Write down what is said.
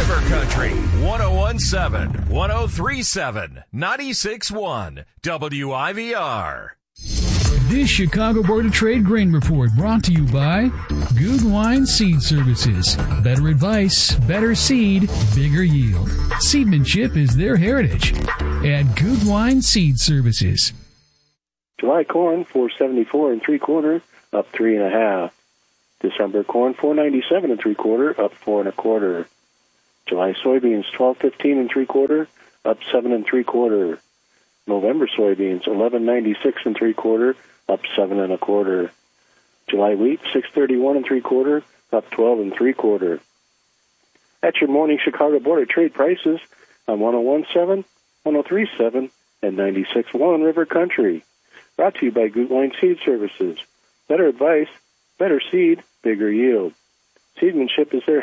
River Country, 1017, 1037, 96.1, WIVR. This Chicago Board of Trade Grain Report brought to you by Gutwein Seed Services. Better advice, better seed, bigger yield. Seedmanship is their heritage at Gutwein Seed Services. July corn, 474 3/4, up 3.5. December corn, 497 3/4, up 4 1/4. July soybeans, 1215 3/4, up 7 3/4. November soybeans, 1196 3/4, up 7 1/4. July wheat, 631 3/4, up 12 3/4. That's your morning Chicago Board of Trade prices on 1017, 1037, and 96.1 River Country. Brought to you by Gutwein Seed Services. Better advice, better seed, bigger yield. Seedmanship is their